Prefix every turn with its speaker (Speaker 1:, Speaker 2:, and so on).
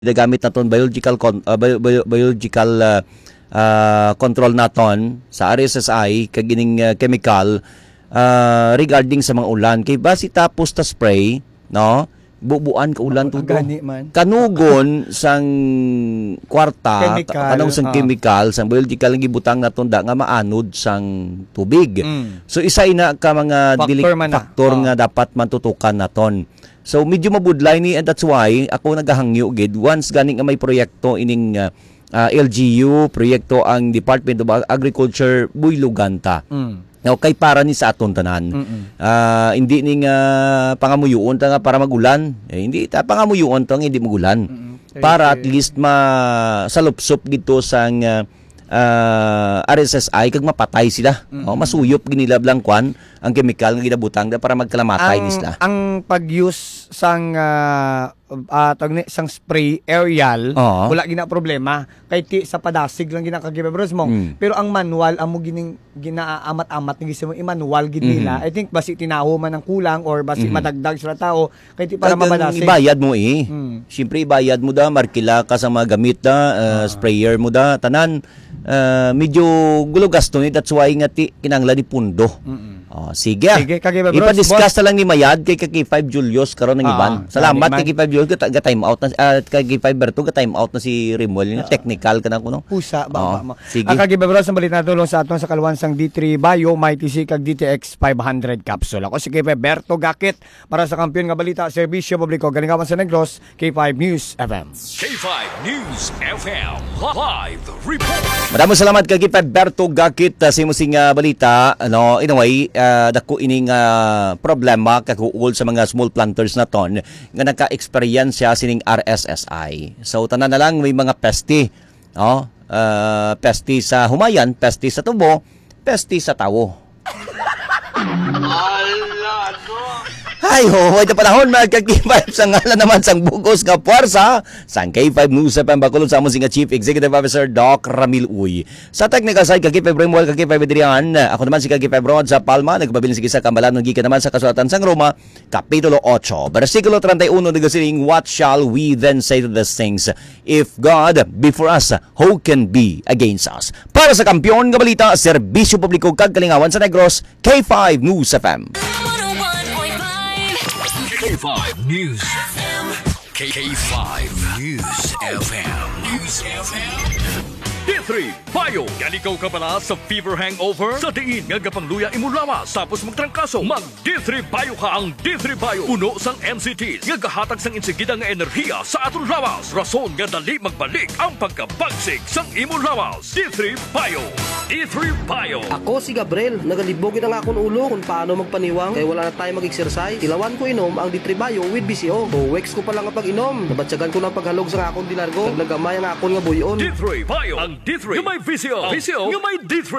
Speaker 1: Ginagamit naton biological control naton sa RSSI kagining chemical regarding sa mga ulan kay basi tapos ta spray no bubuan ka ulan tudo kanugon sang kwarta kanang sang chemical sang biological nga gibutang naton da nga maanod sang tubig. So isa ina ka mga factor nga dapat mantutukan naton. So medyo mabudlay ni, and that's why ako nagahangyo gid once gani nga may proyekto ining LGU, proyekto ang Department of Agriculture buyluganta. Now kay para ni sa aton tanan. Hindi ning pangamuyuon ta nga para magulan. Hindi ta pangamuyuon ta nga hindi magulan. Para at least salupsop dito sang RSSI kag mapatay sila. Masuyop ginila blang kwan ang chemical nga ginabutang para magkalamatay nisla.
Speaker 2: Ang pag-use sang sang spray aerial wala gina problema kay ti sa padasig lang ginakagibebros mo. Pero ang manual amo gining ginaamat-amat ni gisimo manual gid nila. I think basi tinaho man ang kulang or basi madagdag sila tao kay ti para mabadasig.
Speaker 1: Ibayad mo Siyempre ibayad mo da markila ka sa mga gamit sprayer mo da tanan. Medyo gulo gasto ni, that's why nga ti kinanglan ni pundo. Sige ipa-discuss na lang ni Mayad kay K5 Julius karon ng iban. Salamat kay K5 Julius ga time out na kay K5 Berto ga time out na si Remuel nga technical kana kuno.
Speaker 2: Pusa ba. Sige. Ang kagibabros sa balita tulong sa aton sa kalwansang D3 Bio Mighty C kag DTX 500 capsule. Ako si K5 Berto Gakit para sa kampiyon nga balita serbisyo publiko galingawan sa Negros K5 News FM.
Speaker 3: K5 News FM live report.
Speaker 1: Maraming salamat kay K5 Berto Gakit sa imong balita in a way dako ining problema kakuol sa mga small planters naton nga naka-experience siya sining RSSI. So tanan na lang may mga pesti, pesti sa humayan, pesti sa tubo, pesti sa tawo. Ay may panahon mga K5 sa ngalan naman sang bugos nga puwersa sang K5 News FM bakulod sa among nga Chief Executive Officer Doc Ramil Uy. Sa technical side K5 Remuel, K5 Adrian, ako naman si K5 Rod sa Palma, nagpabilin sige sa kambalan ng gikan naman sa kasulatan sang Roma Kapitulo 8 versikulo 31 nagasiling, what shall we then say to these things? If God be for us, who can be against us? Para sa kampiyon nga balita, serbisyo publiko kag kalingawan sa Negros, K5 News FM.
Speaker 3: K5 News FM. K5 News FM. News FM. D3 Bio. Galikaw ka pala sa fever hangover? Sa diin nga gapangluya imo lawas tapos magtrangkaso. Mag D3 Bio ka ang D3 Bio. Puno sang MCTs nga gahatag sang insigida nga enerhiya sa aton lawas. Rason nga dali magbalik ang pagkabagsig sang imo lawas. D3 Bio. D3 Bio.
Speaker 4: Ako si Gabriel. Nagalibogin ang akong ulo kung paano magpaniwang kaya wala na tayo mag-exercise. Ilawan ko inom ang D3 Bio with BCO. 2 weeks ko pa lang ang pag-inom. Nabatsagan ko na paghalog sa akong dinargo. Nagamay ang akong nga buyon.
Speaker 3: D3 Bio. Ang D3 yung may VCO. VCO yung may D3.